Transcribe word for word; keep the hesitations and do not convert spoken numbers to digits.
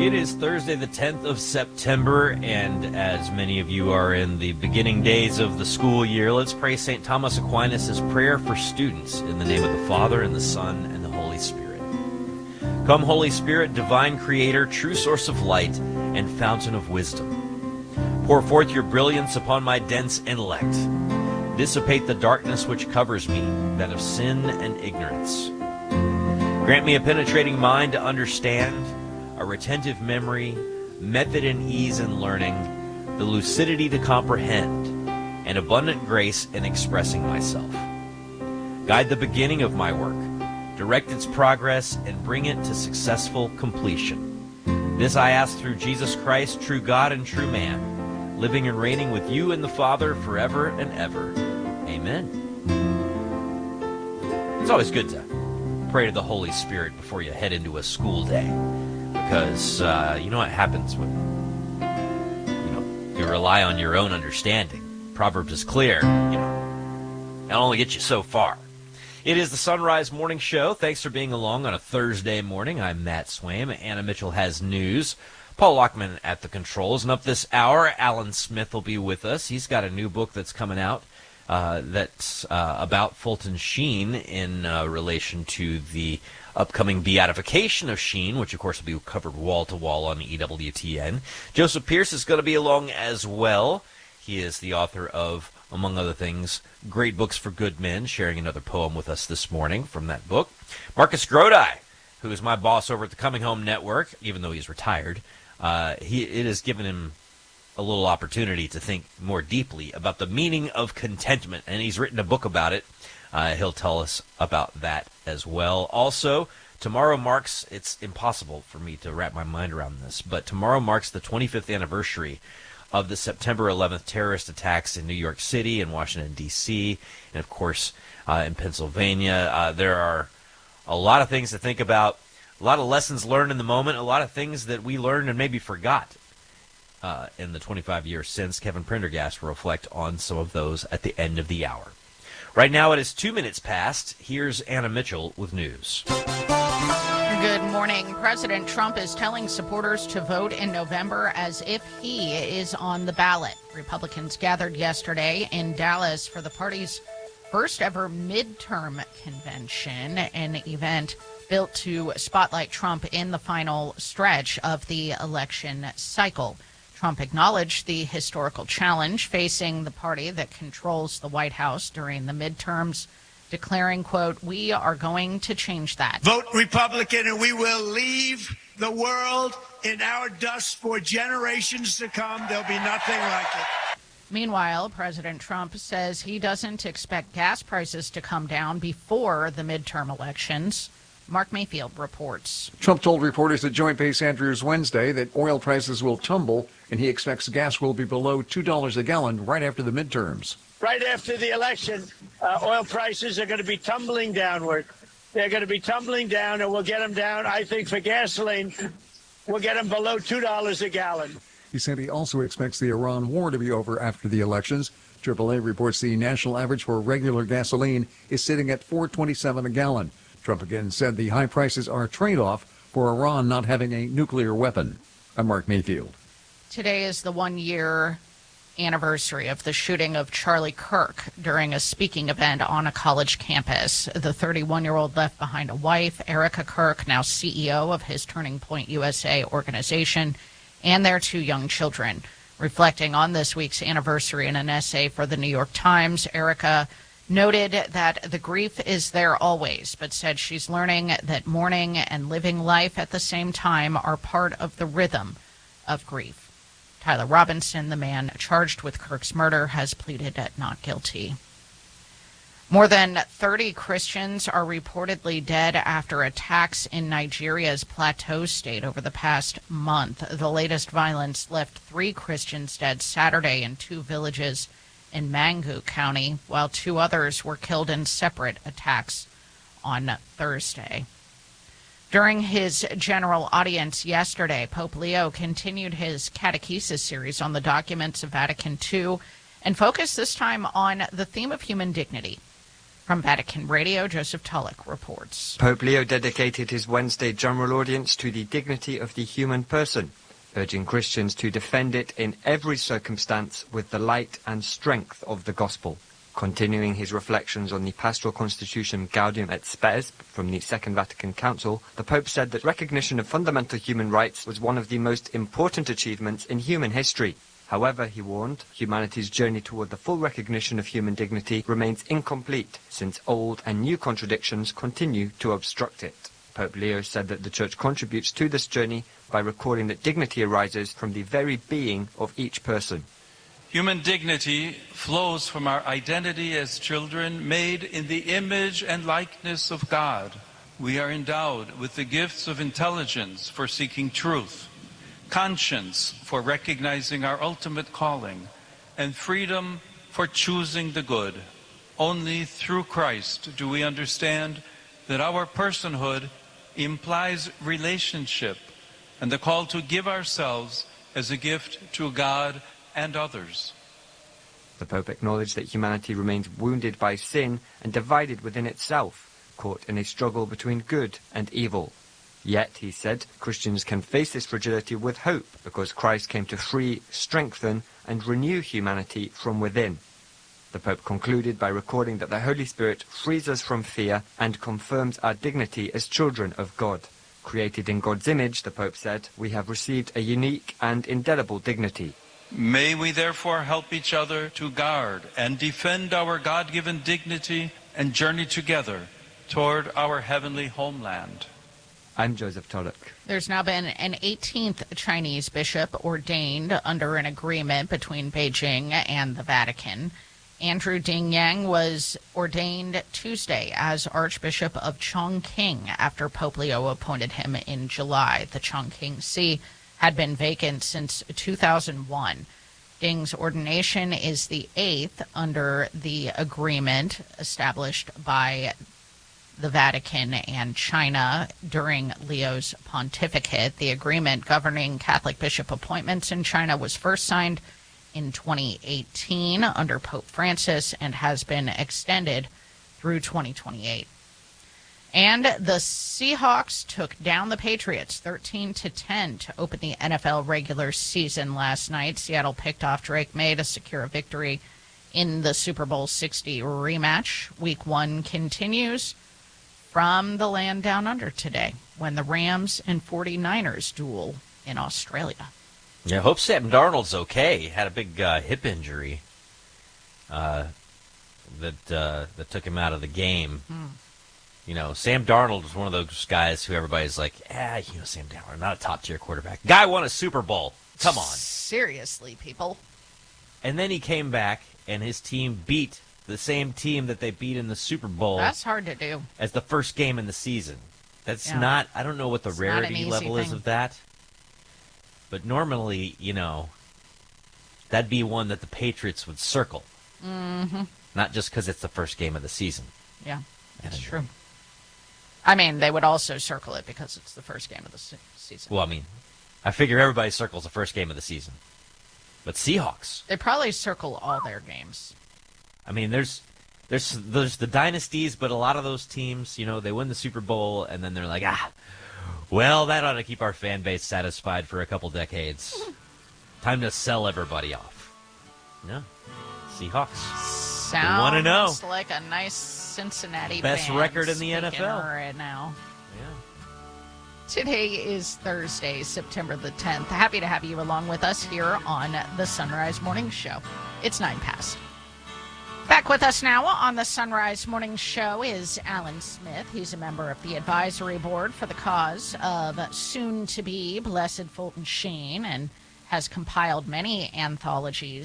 It is Thursday, the tenth of September, and as many of you are in the beginning days of the school year, let's pray Saint Thomas Aquinas' prayer for students in the name of the Father, and the Son, and the Holy Spirit. Come, Holy Spirit, divine creator, true source of light, and fountain of wisdom. Pour forth your brilliance upon my dense intellect. Dissipate the darkness which covers me, that of sin and ignorance. Grant me a penetrating mind to understand, a retentive memory, method and ease in learning, the lucidity to comprehend, and abundant grace in expressing myself. Guide the beginning of my work, direct its progress, and bring it to successful completion. This I ask through Jesus Christ, true God and true man, living and reigning with you and the Father forever and ever. Amen. It's always good to pray to the Holy Spirit before you head into a school day, because uh, you know what happens when you know you rely on your own understanding. Proverbs is clear, you know, it'll only get you so far. It is the Sunrise Morning Show. Thanks for being along on a Thursday morning. I'm Matt Swaim. Anna Mitchell has news. Paul Lockman at the controls. And up this hour, Alan Smith will be with us. He's got a new book that's coming out uh, that's uh, about Fulton Sheen in uh, relation to the upcoming beatification of Sheen, which, of course, will be covered wall-to-wall on E W T N. Joseph Pierce is going to be along as well. He is the author of, among other things, Great Books for Good Men, sharing another poem with us this morning from that book. Marcus Grodi, who is my boss over at the Coming Home Network, even though he's retired, uh, he it has given him a little opportunity to think more deeply about the meaning of contentment, and he's written a book about it. Uh, he'll tell us about that as well. Also, tomorrow marks, it's impossible for me to wrap my mind around this, but tomorrow marks the twenty-fifth anniversary of the September eleventh terrorist attacks in New York City and Washington, D C, and of course uh, in Pennsylvania. Uh, there are a lot of things to think about, a lot of lessons learned in the moment, a lot of things that we learned and maybe forgot uh, in the twenty-five years since. Kevin Prendergast will reflect on some of those at the end of the hour. Right now it is two minutes past. Here's Anna Mitchell with news. Good morning. President Trump is telling supporters to vote in November as if he is on the ballot. Republicans gathered yesterday in Dallas for the party's first ever midterm convention, an event built to spotlight Trump in the final stretch of the election cycle. Trump acknowledged the historical challenge facing the party that controls the White House during the midterms, declaring, quote, "We are going to change that." Vote Republican and we will leave the world in our dust for generations to come. There'll be nothing like it. Meanwhile, President Trump says he doesn't expect gas prices to come down before the midterm elections. Mark Mayfield reports. Trump told reporters at Joint Base Andrews Wednesday that oil prices will tumble and he expects gas will be below two dollars a gallon right after the midterms. Right after the election, uh, oil prices are going to be tumbling downward. They're going to be tumbling down, and we'll get them down, I think, for gasoline, we'll get them below two dollars a gallon. He said he also expects the Iran war to be over after the elections. triple A reports the national average for regular gasoline is sitting at four twenty-seven a gallon. Trump again said the high prices are a trade-off for Iran not having a nuclear weapon. I'm Mark Mayfield. Today is the one-year anniversary of the shooting of Charlie Kirk during a speaking event on a college campus. The thirty-one-year-old left behind a wife, Erica Kirk, now C E O of his Turning Point U S A organization, and their two young children. Reflecting on this week's anniversary in an essay for the New York Times, Erica noted that the grief is there always, but said she's learning that mourning and living life at the same time are part of the rhythm of grief. Tyler Robinson, the man charged with Kirk's murder, has pleaded not guilty. More than thirty Christians are reportedly dead after attacks in Nigeria's Plateau State over the past month. The latest violence left three Christians dead Saturday in two villages in Mangu County, while two others were killed in separate attacks on Thursday. During his general audience yesterday, Pope Leo continued his catechesis series on the documents of Vatican Two and focused this time on the theme of human dignity. From Vatican Radio, Joseph Tulloch reports. Pope Leo dedicated his Wednesday general audience to the dignity of the human person, urging Christians to defend it in every circumstance with the light and strength of the gospel. Continuing his reflections on the pastoral constitution Gaudium et Spes from the Second Vatican Council, the Pope said that recognition of fundamental human rights was one of the most important achievements in human history. However, he warned, humanity's journey toward the full recognition of human dignity remains incomplete, since old and new contradictions continue to obstruct it. Pope Leo said that the Church contributes to this journey by recalling that dignity arises from the very being of each person. Human dignity flows from our identity as children made in the image and likeness of God. We are endowed with the gifts of intelligence for seeking truth, conscience for recognizing our ultimate calling, and freedom for choosing the good. Only through Christ do we understand that our personhood implies relationship and the call to give ourselves as a gift to God and others. The Pope acknowledged that humanity remains wounded by sin and divided within itself, caught in a struggle between good and evil. Yet, he said, Christians can face this fragility with hope because Christ came to free, strengthen, and renew humanity from within. The Pope concluded by recording that the Holy Spirit frees us from fear and confirms our dignity as children of God. Created in God's image, the Pope said, we have received a unique and indelible dignity. May we therefore help each other to guard and defend our God-given dignity and journey together toward our heavenly homeland. I'm Joseph Tulloch. There's now been an eighteenth Chinese bishop ordained under an agreement between Beijing and the Vatican. Andrew Ding Yang was ordained Tuesday as Archbishop of Chongqing after Pope Leo appointed him in July. The Chongqing See had been vacant since two thousand one. Ding's ordination is the eighth under the agreement established by the Vatican and China during Leo's pontificate. The agreement governing Catholic bishop appointments in China was first signed in twenty eighteen under Pope Francis and has been extended through twenty twenty-eight. And the Seahawks took down the Patriots thirteen to ten to open the N F L regular season last night. Seattle picked off Drake May to secure a victory in the Super Bowl sixty rematch. Week one continues from the land down under today when the Rams and forty-niners duel in Australia. Yeah, I hope Sam Darnold's okay. He had a big uh, hip injury uh, that uh, that took him out of the game. Mm. You know, Sam Darnold was one of those guys who everybody's like, ah, you know, Sam Darnold, not a top-tier quarterback. Guy won a Super Bowl. Come on. Seriously, people. And then he came back, and his team beat the same team that they beat in the Super Bowl. That's hard to do. As the first game in the season. That's yeah. not, I don't know what the it's rarity level thing. is of that. But normally, you know, that'd be one that the Patriots would circle. Mm-hmm. Not just because it's the first game of the season. Yeah, that's true. Know. I mean, they would also circle it because it's the first game of the se- season. Well, I mean, I figure everybody circles the first game of the season. But Seahawks. They probably circle all their games. I mean, there's there's there's the dynasties, but a lot of those teams, you know, they win the Super Bowl, and then they're like, ah, well, that ought to keep our fan base satisfied for a couple decades. Time to sell everybody off. No, Seahawks. Sounds want to know. Like a nice Cincinnati best band record in the N F L right now. Yeah. Today is Thursday, September the tenth. Happy to have you along with us here on the Sunrise Morning Show. It's nine past. Back with us now on the Sunrise Morning Show is Alan Smith. He's a member of the advisory board for the cause of soon-to-be Blessed Fulton Sheen and has compiled many anthologies